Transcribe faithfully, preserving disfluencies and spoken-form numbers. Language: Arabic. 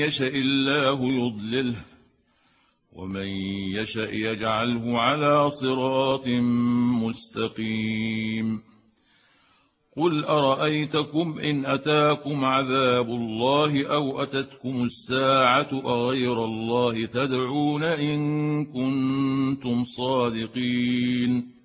يشاء الله يضلله ومن يشاء يجعله على صراط مستقيم. قل أرأيتكم إن أتاكم عذاب الله أو أتتكم الساعة أغير الله تدعون إن كنتم صادقين.